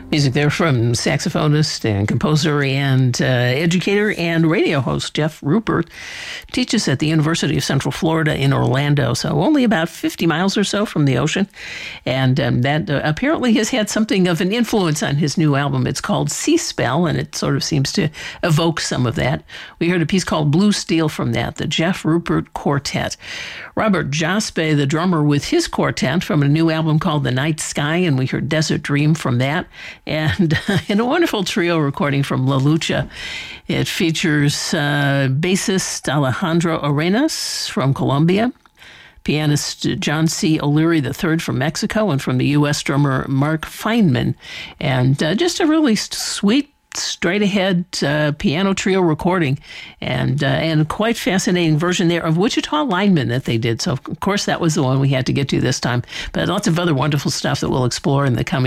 Music there from saxophonist and composer and educator and radio host Jeff Ruppert. Teaches at the University of Central Florida in Orlando, so only about 50 miles or so from the ocean. And that apparently has had something of an influence on his new album. It's called Sea Spell, and it sort of seems to evoke some of that. We heard a piece called Blue Steel from that, the Jeff Ruppert Quartet. Robert Jaspe, the drummer, with his quartet from a new album called The Night Sky, and we heard Desert Dream from that. And in a wonderful trio recording from La Lucha, it features bassist Alejandro Arenas from Colombia, pianist John C. O'Leary III from Mexico, and from the U.S. drummer Mark Feynman. And just a really sweet, straight-ahead piano trio recording, and quite fascinating version there of Wichita Lineman that they did. So, of course, that was the one we had to get to this time. But lots of other wonderful stuff that we'll explore in the coming